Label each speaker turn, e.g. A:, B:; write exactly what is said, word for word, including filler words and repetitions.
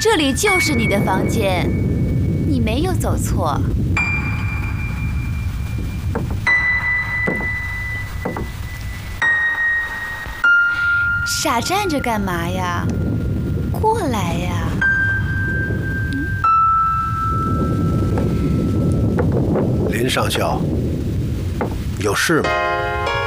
A: 这里就是你的房间，你没有走错。傻站着干嘛呀？过来呀！
B: 林上校，有事吗？